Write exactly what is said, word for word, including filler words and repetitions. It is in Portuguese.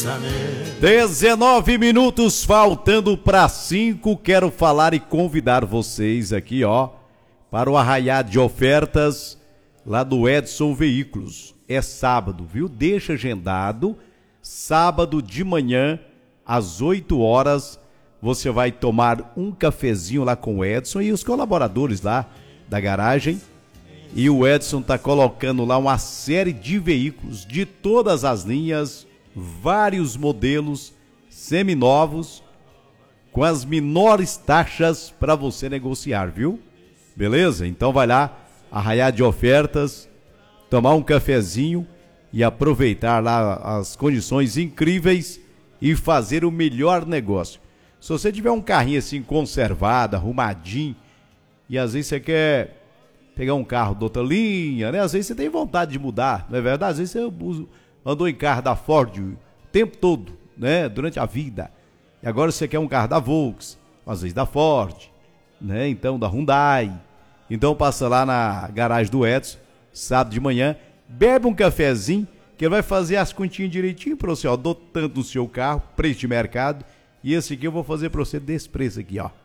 dezenove minutos faltando para cinco. Quero falar e convidar vocês aqui, ó, para o arraiá de ofertas lá do Edson Veículos. É sábado, viu? Deixa agendado. Sábado de manhã, às oito horas, você vai tomar um cafezinho lá com o Edson e os colaboradores lá da garagem. E o Edson tá colocando lá uma série de veículos de todas as linhas, vários modelos seminovos, com as menores taxas para você negociar, viu? Beleza? Então vai lá, arraiar de ofertas, tomar um cafezinho e aproveitar lá as condições incríveis e fazer o melhor negócio. Se você tiver um carrinho assim conservado, arrumadinho, e às vezes você quer pegar um carro de outra linha, né? Às vezes você tem vontade de mudar, não é verdade? Às vezes você andou em carro da Ford o tempo todo, né? Durante a vida. E agora você quer um carro da Volks, às vezes da Ford, né? Então da Hyundai. Então passa lá na garagem do Edson, sábado de manhã, bebe um cafezinho, que ele vai fazer as continhas direitinho para você, ó. Dou tanto no seu carro, preço de mercado, e esse aqui eu vou fazer para você desse preço aqui, ó.